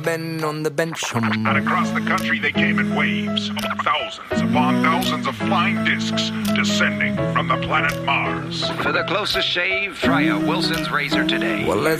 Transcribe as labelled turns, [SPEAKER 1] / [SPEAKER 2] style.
[SPEAKER 1] Ben on the bench.
[SPEAKER 2] And across the country they came in waves. Thousands upon thousands of flying discs descending from the planet Mars.
[SPEAKER 3] For the closest shave, try a Wilson's razor today.
[SPEAKER 1] Well, let's